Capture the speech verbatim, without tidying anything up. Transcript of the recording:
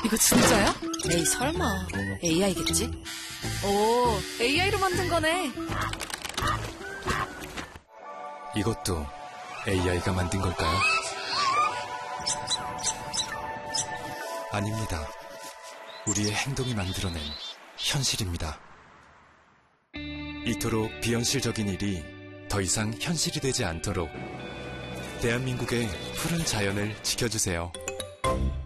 이거 진짜야? 에이, 설마. 에이아이겠지? 오, 에이아이로 만든 거네. 이것도 에이아이가 만든 걸까요? 아닙니다. 우리의 행동이 만들어낸 현실입니다. 이토록 비현실적인 일이 더 이상 현실이 되지 않도록 대한민국의 푸른 자연을 지켜주세요.